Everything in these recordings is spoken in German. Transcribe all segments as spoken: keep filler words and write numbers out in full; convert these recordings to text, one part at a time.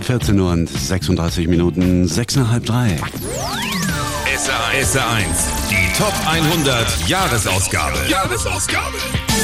vierzehn Uhr und sechsunddreißig Minuten, sechs nach halb drei. S R eins, die Top hundert Jahresausgabe. Jahresausgabe.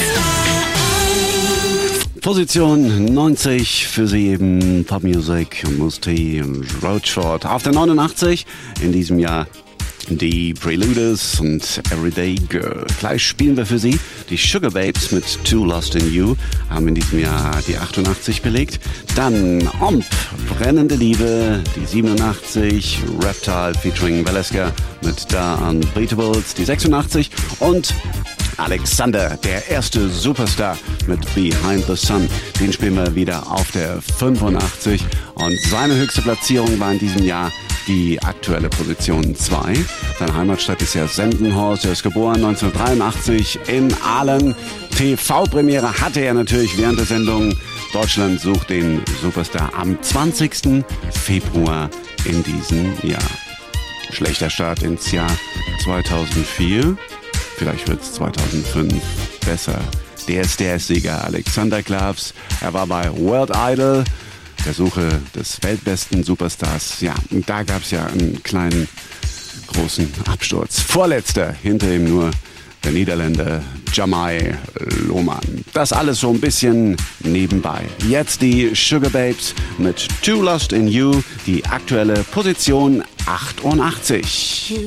Position neunzig für Sie eben Pop Music, Mos-T und Roachford. Auf der neunundachtzig in diesem Jahr die Preluders und Everyday Girl. Gleich spielen wir für Sie die Sugababes mit Too Lost in You, haben in diesem Jahr die achtundachtzig belegt. Dann Omp, Brennende Liebe, die siebenundachtzig, Reptile featuring Valeska mit Da Unbeatables, die sechsundachtzig und Alexander, der erste Superstar mit Behind the Sun. Den spielen wir wieder auf der fünfundachtzig und seine höchste Platzierung war in diesem Jahr die aktuelle Position zwei. Seine Heimatstadt ist ja Sendenhorst. Er ist geboren neunzehnhundertdreiundachtzig in Aalen. T V-Premiere hatte er natürlich während der Sendung Deutschland sucht den Superstar am zwanzigsten Februar in diesem Jahr. Schlechter Start ins Jahr zweitausendvier. Vielleicht wird es zweitausendfünf besser. Der ist der Sieger, Alexander Klavs. Er war bei World Idol, der Suche des weltbesten Superstars. Ja, und da gab es ja einen kleinen, großen Absturz. Vorletzter, hinter ihm nur der Niederländer Jamai Lohmann. Das alles so ein bisschen nebenbei. Jetzt die Sugababes mit Too Lost in You, die aktuelle Position achtundachtzig.